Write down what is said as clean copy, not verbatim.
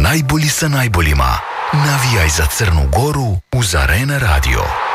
najbolji sa najboljima. Navijaj za Crnu Goru uz Arena Radio.